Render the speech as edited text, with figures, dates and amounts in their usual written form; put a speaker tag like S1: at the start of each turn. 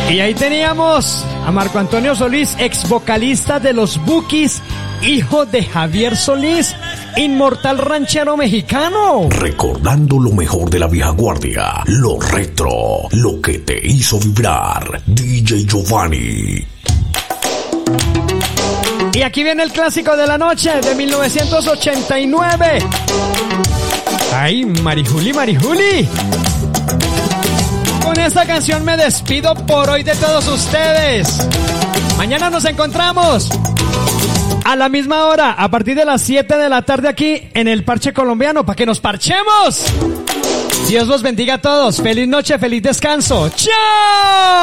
S1: Y ahí teníamos a Marco Antonio Solís, ex vocalista de los Bukis, hijo de Javier Solís, inmortal ranchero mexicano.
S2: Recordando lo mejor de la vieja guardia, lo retro, lo que te hizo vibrar, DJ Giovanni.
S1: Y aquí viene el clásico de la noche de 1989. ¡Ay, Marijuli, Marijuli! Con esta canción me despido por hoy de todos ustedes. Mañana nos encontramos a la misma hora, a partir de las 7 de la tarde aquí en el Parche Colombiano, para que nos parchemos. Dios los bendiga a todos. Feliz noche, feliz descanso. ¡Chao!